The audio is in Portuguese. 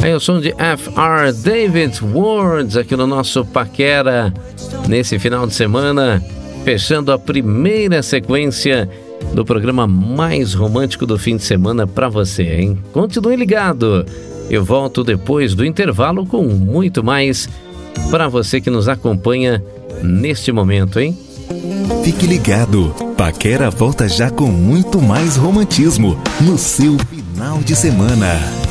Aí o som de F.R. David Words aqui no nosso Paquera nesse final de semana, fechando a primeira sequência do programa mais romântico do fim de semana para você, hein? Continue ligado. Eu volto depois do intervalo com muito mais para você que nos acompanha neste momento, hein? Fique ligado. Paquera volta já com muito mais romantismo no seu final de semana.